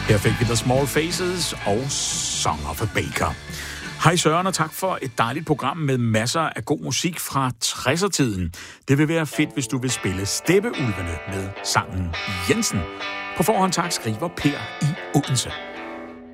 Her fik vi The Small Faces og Song of a Baker. Hej Søren, og tak for et dejligt program med masser af god musik fra 60'er-tiden. Det vil være fedt, hvis du vil spille Steppeulvene med sangen Jensen. På forhånd tak, skriver Per i Odense.